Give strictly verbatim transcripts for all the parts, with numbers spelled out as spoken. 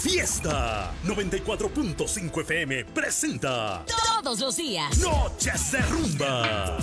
Fiesta noventa y cuatro punto cinco F M presenta todos los días Noches de Rumba.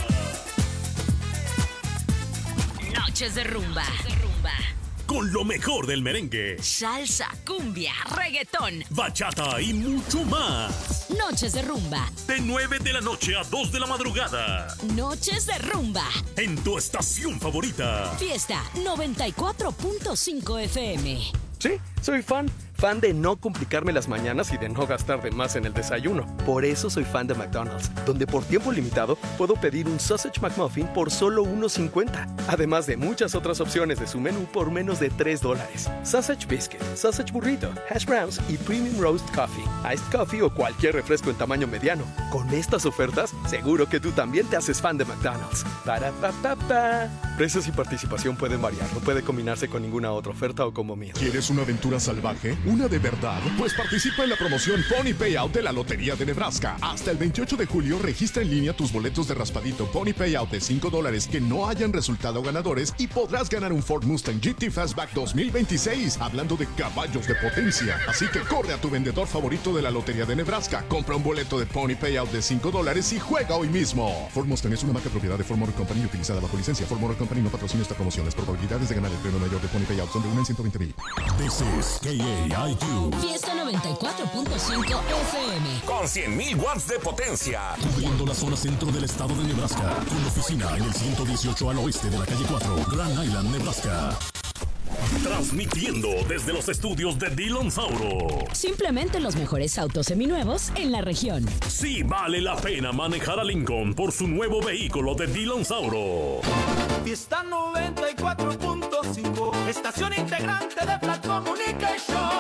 Noches de Rumba. Con lo mejor del merengue, salsa, cumbia, reggaetón, bachata y mucho más. Noches de Rumba. De nueve de la noche a dos de la madrugada. Noches de Rumba. En tu estación favorita. Fiesta noventa y cuatro punto cinco F M. Sí, soy fan. Fan de no complicarme las mañanas y de no gastar de más en el desayuno. Por eso soy fan de McDonald's, donde por tiempo limitado puedo pedir un Sausage McMuffin por solo uno cincuenta. Además de muchas otras opciones de su menú por menos de tres dólares. Sausage Biscuit, Sausage Burrito, Hash Browns y Premium Roast Coffee, Iced Coffee o cualquier refresco en tamaño mediano. Con estas ofertas, seguro que tú también te haces fan de McDonald's. Para pa pa pa. Precios y participación pueden variar, no puede combinarse con ninguna otra oferta o combo meal. ¿Quieres una aventura salvaje? ¿Una de verdad? Pues participa en la promoción Pony Payout de la Lotería de Nebraska. Hasta el veintiocho de julio registra en línea tus boletos de raspadito Pony Payout de cinco dólares que no hayan resultado ganadores y podrás ganar un Ford Mustang G T Fastback dos mil veintiséis, hablando de caballos de potencia. Así que corre a tu vendedor favorito de la Lotería de Nebraska, compra un boleto de Pony Payout de cinco dólares y juega hoy mismo. Ford Mustang es una marca propiedad de Ford Motor Company utilizada bajo licencia. Ford Motor Company no patrocina esta promoción. Las probabilidades de ganar el premio mayor de Pony Payout son de uno en ciento veinte mil. This is K A I Q. Fiesta noventa y cuatro punto cinco F M. Con cien mil watts de potencia. Cubriendo la zona centro del estado de Nebraska. Con oficina en el ciento dieciocho al oeste de la calle cuatro, Grand Island, Nebraska. Transmitiendo desde los estudios de Dillon Sauro. Simplemente los mejores autos seminuevos en la región. Sí vale la pena manejar a Lincoln por su nuevo vehículo de Dillon Sauro. Fiesta noventa y cuatro punto cinco, estación integrante de Flat Communication.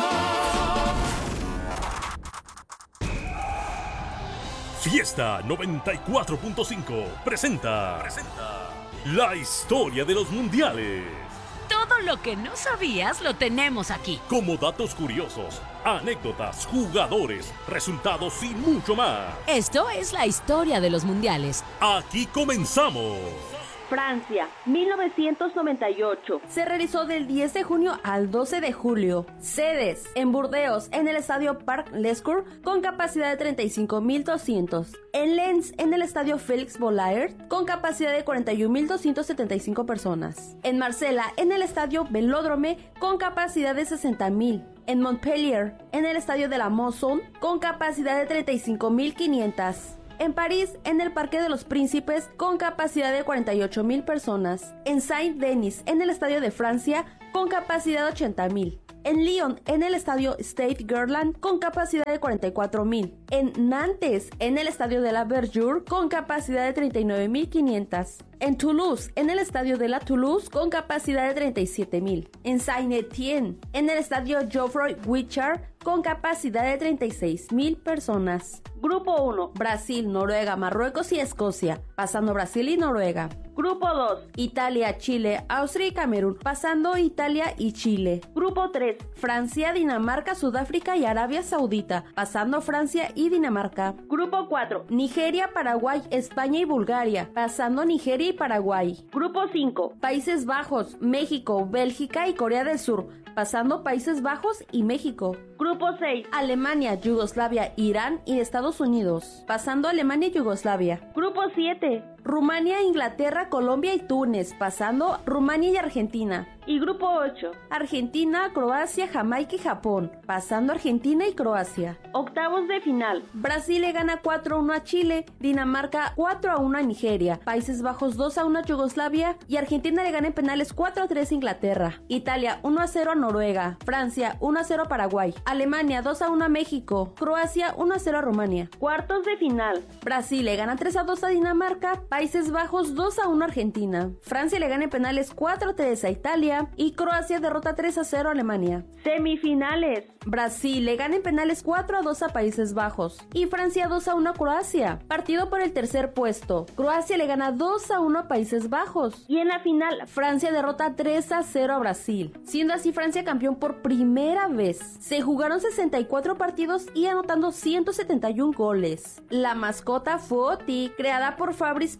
Fiesta noventa y cuatro punto cinco presenta, presenta la historia de los mundiales. Todo lo que no sabías lo tenemos aquí. Como datos curiosos, anécdotas, jugadores, resultados y mucho más. Esto es la historia de los mundiales. Aquí comenzamos. Francia, mil novecientos noventa y ocho. Se realizó del diez de junio al doce de julio. Sedes: en Burdeos, en el estadio Parc Lescure, con capacidad de treinta y cinco mil doscientos. En Lens, en el estadio Félix Bollaert, con capacidad de cuarenta y un mil doscientas setenta y cinco personas. En Marsella, en el estadio Velódrome, con capacidad de sesenta mil. En Montpellier, en el estadio de la Mosson, con capacidad de treinta y cinco mil quinientas. En París, en el Parque de los Príncipes, con capacidad de cuarenta y ocho mil personas. En Saint-Denis, en el Estadio de Francia, con capacidad de ochenta mil. En Lyon, en el Estadio Stade Gerland, con capacidad de cuarenta y cuatro mil. En Nantes, en el Estadio de la Verdure, con capacidad de treinta y nueve mil quinientas. En Toulouse, en el Estadio de la Toulouse, con capacidad de treinta y siete mil. En Saint-Étienne, en el Estadio Geoffroy Guichard, con capacidad de treinta y seis mil personas. Grupo uno, Brasil, Noruega, Marruecos y Escocia, pasando Brasil y Noruega. Grupo dos, Italia, Chile, Austria y Camerún, pasando Italia y Chile. Grupo tres, Francia, Dinamarca, Sudáfrica y Arabia Saudita, pasando Francia y Dinamarca. Grupo cuatro, Nigeria, Paraguay, España y Bulgaria, pasando Nigeria y Paraguay. Grupo cinco, Países Bajos, México, Bélgica y Corea del Sur, pasando Países Bajos y México. Grupo seis, Alemania, Yugoslavia, Irán y Estados Unidos, pasando Alemania y Yugoslavia. Grupo siete, Rumania, Inglaterra, Colombia y Túnez, pasando Rumania y Argentina. Y grupo ocho, Argentina, Croacia, Jamaica y Japón, pasando Argentina y Croacia. Octavos de final, Brasil le gana cuatro a uno a Chile, Dinamarca cuatro a uno a Nigeria, Países Bajos dos a uno a Yugoslavia y Argentina le gana en penales cuatro a tres a Inglaterra. Italia uno a cero a Noruega, Francia uno a cero a Paraguay, Alemania dos a uno a México, Croacia uno a cero a Rumania. Cuartos de final, Brasil le gana tres a dos a Dinamarca, Países Bajos dos a uno a Argentina, Francia le gana en penales cuatro a tres a Italia y Croacia derrota tres a cero a Alemania. Semifinales, Brasil le gana en penales cuatro a dos a Países Bajos y Francia dos a uno a Croacia. Partido por el tercer puesto, Croacia le gana dos a uno a Países Bajos y en la final Francia derrota tres a cero a Brasil, siendo así Francia campeón por primera vez. Se jugaron sesenta y cuatro partidos y anotando ciento setenta y uno goles. La mascota fue Oti, creada por Fabrice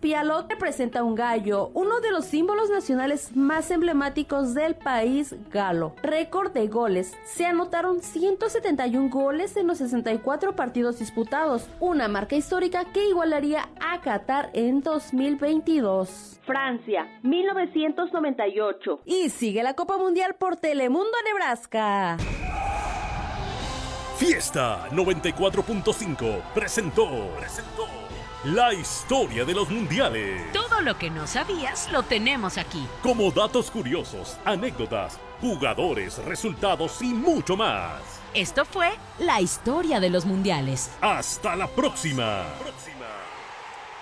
Pialot representa un gallo, uno de los símbolos nacionales más emblemáticos del país galo. Récord de goles. Se anotaron ciento setenta y uno goles en los sesenta y cuatro partidos disputados, una marca histórica que igualaría a Qatar en dos mil veintidós. Francia, mil novecientos noventa y ocho. Y sigue la Copa Mundial por Telemundo Nebraska. Fiesta noventa y cuatro punto cinco presentó, presentó la historia de los mundiales. Todo lo que no sabías lo tenemos aquí. Como datos curiosos, anécdotas, jugadores, resultados y mucho más. Esto fue la historia de los mundiales. Hasta la próxima.